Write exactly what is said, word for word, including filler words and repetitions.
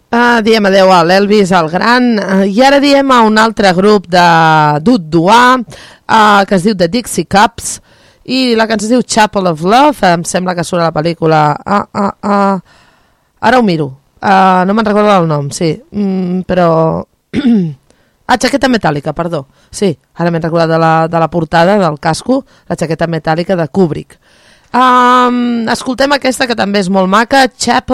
Uh, diem adeu a l'Elvis, el gran, uh, i ara diem a un altre grup de d'Udduà, uh, que es diu The Dixie Cups, i la cançó es diu Chapel of Love. Em sembla que surt a la pel·lícula... Uh, uh, uh, ara ho miro, uh, no me'n recordo el nom, sí, mm, però... ah, Jaqueta Metàl·lica, perdó. Sí, ara m'he recordat de la, de la portada del casco, la Jaqueta Metàl·lica de Kubrick. Um, escoltem aquesta que també és molt maca, Chapel